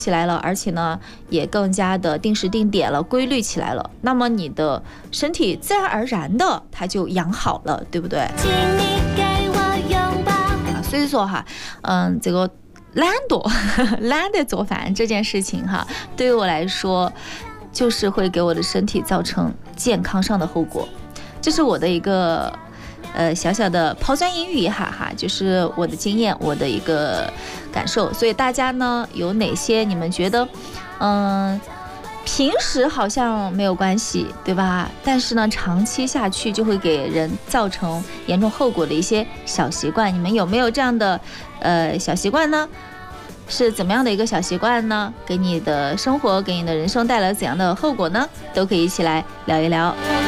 起来了，而且呢也更加的定时定点了，规律起来了，那么你的身体自然而然的它就养好了，对不对？所以说哈，这个懒得做饭这件事情哈，对于我来说就是会给我的身体造成健康上的后果，这是我的一个小小的抛砖引玉一下哈，就是我的经验，我的一个感受。所以大家呢有哪些你们觉得平时好像没有关系，对吧？但是呢长期下去就会给人造成严重后果的一些小习惯，你们有没有这样的小习惯呢？是怎么样的一个小习惯呢？给你的生活给你的人生带来怎样的后果呢？都可以一起来聊一聊。